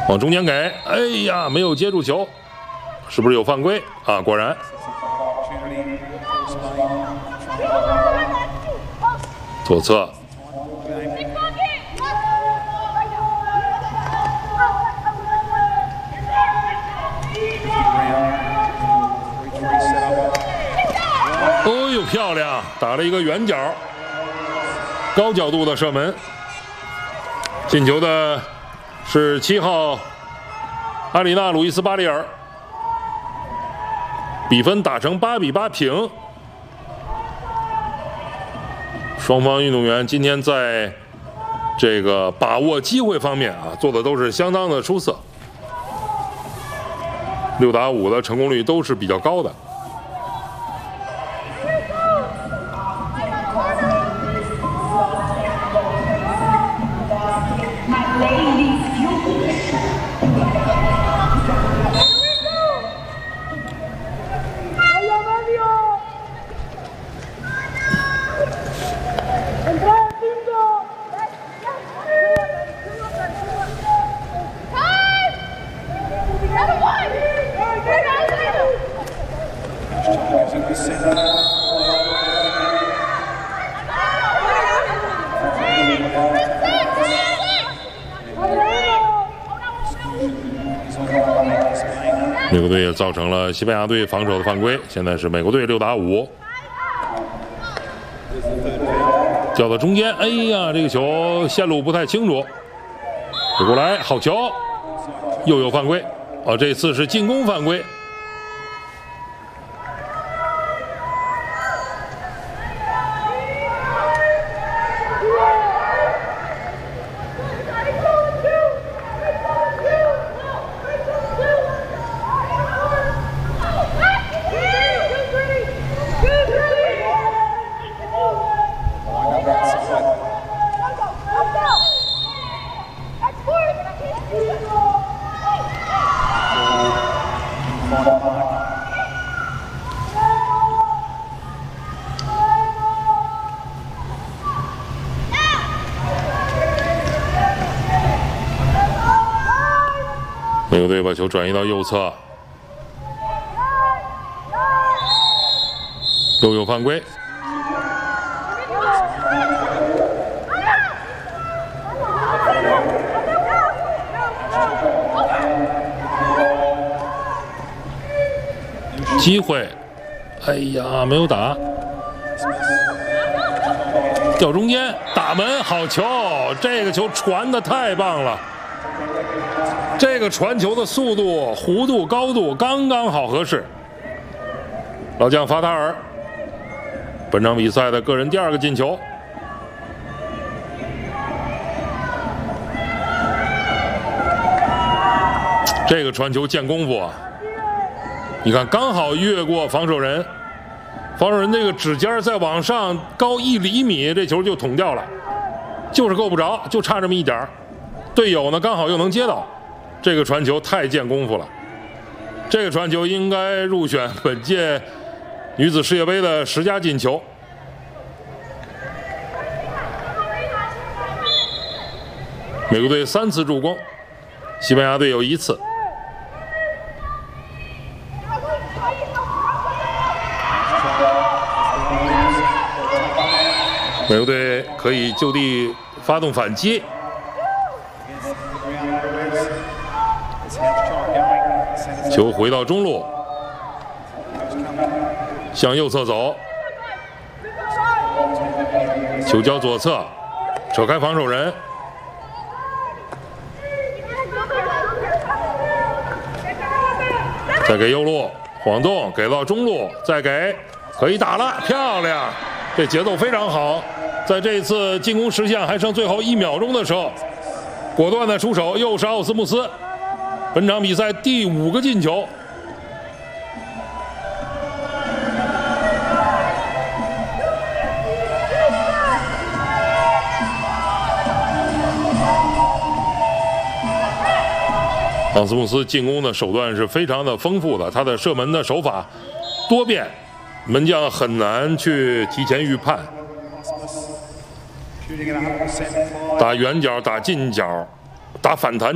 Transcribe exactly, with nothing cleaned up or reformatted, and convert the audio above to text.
往中间给，哎呀，没有接住球，是不是有犯规啊？果然，左侧。 哦呦，漂亮！打了一个圆角，高角度的射门。进球的是七号阿里纳·鲁伊斯·巴里尔，比分打成八比八平。双方运动员今天在这个把握机会方面啊，做的都是相当的出色，六打五的成功率都是比较高的。 美国队也造成了西班牙队防守的犯规，现在是美国队六打五，掉到中间，哎呀，这个球线路不太清楚，回过来，好球，又有犯规，哦，这次是进攻犯规。 美国队把球转移到右侧，又有犯规。机会，哎呀，没有打，掉中间，打门，好球！这个球传的太棒了。 这个传球的速度、弧度、高度刚刚好合适。老将法塔尔，本场比赛的个人第二个进球。这个传球见功夫啊！你看，刚好越过防守人，防守人这个指尖再往上高一厘米，这球就捅掉了，就是够不着，就差这么一点儿。队友呢，刚好又能接到。 这个传球太见功夫了，这个传球应该入选本届女子世界杯的十佳进球。美国队三次助攻，西班牙队有一次。美国队可以就地发动反击。 球回到中路，向右侧走，球交左侧，扯开防守人，再给右路晃动，给到中路，再给，可以打了，漂亮！这节奏非常好，在这一次进攻时限还剩最后一秒钟的时候，果断的出手，又是奥斯穆斯。 本场比赛第五个进球，奥斯穆斯进攻的手段是非常的丰富的，他的射门的手法多变，门将很难去提前预判。打远角，打近角，打反弹。